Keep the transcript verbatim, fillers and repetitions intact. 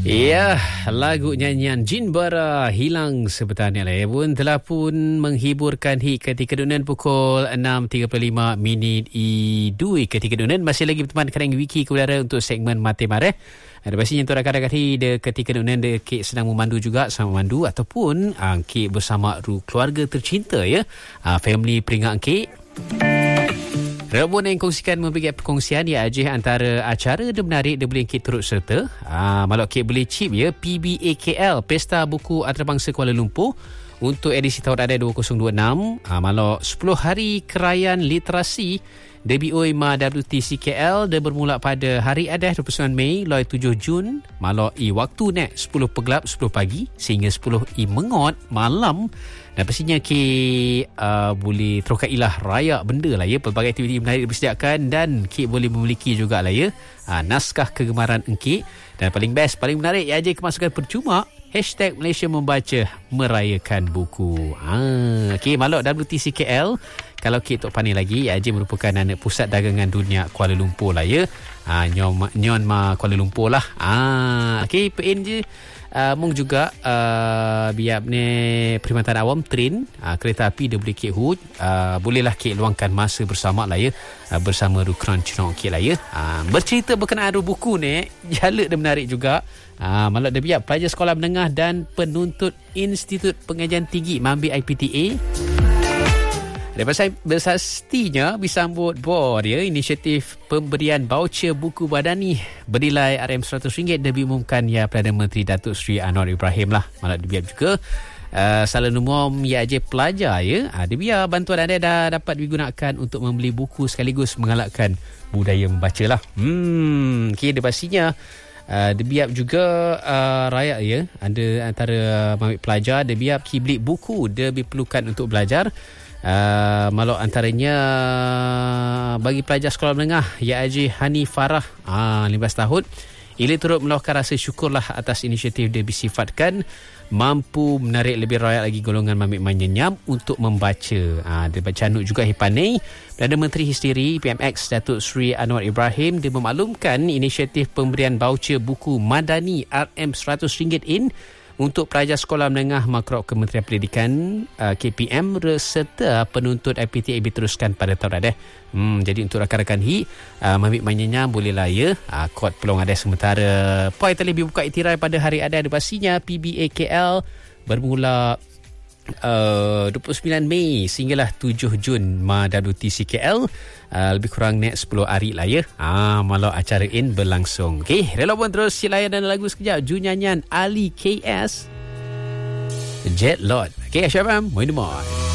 Ya, lagu nyanyian Jin Bara Hilang Sebentar ni lah ya pun telah pun menghiburkan hit ketika dunia pukul enam tiga puluh lima minit I dua ketika dunia masih lagi berteman dengan Wiki ke udara untuk segmen Mati Mareh. Ada pastinya untuk rakan-rakan hi de ketika dunia de kek sedang memandu juga sama memandu ataupun uh, kek bersama ru keluarga tercinta ya. Uh, family peringkat kek. Rebun yang kongsikan memberi perkongsian ya ajih antara acara dia menarik dia boleh kit turut serta. Ah malak kit boleh chip ya P B A K L Pesta Buku Antarabangsa Kuala Lumpur untuk edisi tahun ada dua ribu dua puluh enam. Ah malak sepuluh hari kerajaan literasi D B O I M A W T C K L dia bermula pada hari Adah dua puluh sembilan Mei loi tujuh Jun malak i waktu nek sepuluh pegelap sepuluh pagi sehingga sepuluh i mengot malam. Dan pastinya ki uh, boleh terokailah raya benda lah ya, pelbagai aktiviti menarik disediakan dan ki boleh memiliki juga lah ya uh, naskah kegemaran engki. Dan paling best, paling menarik ya je kemasukan percuma hashtag Malaysia Membaca merayakan buku. Ah, okay, malak W T C K L kalau ki tok pandai lagi ya je merupakan anak pusat dagangan dunia Kuala Lumpur lah ya. Ah, nyon nyon ma Kuala Lumpur lah. Ah, okay, P N je Uh, mung juga uh, biar ni perkhidmatan awam train uh, kereta api dia boleh kek hut uh, bolehlah kek luangkan masa bersama lah ya uh, bersama Rukran Cenok kek lah ya uh, bercerita berkenaan buku ni jalak dia menarik juga uh, malak dia biar pelajar sekolah menengah dan penuntut Institut Pengajian Tinggi mengambil I P T A. Lepas bersastinya disambut board ya inisiatif pemberian voucher buku badani bernilai R M seratus ringgit dia diumumkan ya Perdana Menteri Datuk Seri Anwar Ibrahim lah. Malah dia juga uh, salah umum ya aja pelajar ya. Uh, dia biar bantuan anda dah dapat digunakan untuk membeli buku sekaligus menggalakkan budaya membaca lah. Hmm, okay, dia pastinya Uh, dia biar juga uh, rakyat ya ada antara uh, pelajar dia biar beli buku dia diperlukan untuk belajar. Uh, malak antaranya bagi pelajar sekolah menengah ya Haji Hani Farah uh, lima belas tahun ia turut meluahkan rasa syukurlah atas inisiatif dia disifatkan mampu menarik lebih rakyat lagi golongan mamik menyenyam untuk membaca. Uh, dia baca anut juga Hipanei Perdana Menteri Histeri P M X Datuk Seri Anwar Ibrahim dia memaklumkan inisiatif pemberian voucher buku madani R M seratus ringgit in untuk pelajar sekolah menengah makrok Kementerian Pendidikan uh, K P M serta penuntut I P T A diteruskan pada tahun ada. Hmm, jadi untuk rakan-rakan hi uh, mamik mainnya bolehlah ya uh, kod peluang ada sementara poin telah dibuka iktirai pada hari ada ada pastinya P B A K L bermula Uh, dua puluh sembilan Mei sehinggalah tujuh Jun Ma W T C K L uh, lebih kurang net sepuluh hari lah ya ah, malah acara in berlangsung. Okay, rela pun terus silayan dan lagu sekejap Ju nyanyian Ali K S Jet Lot. Okay, Asyafam, main demar.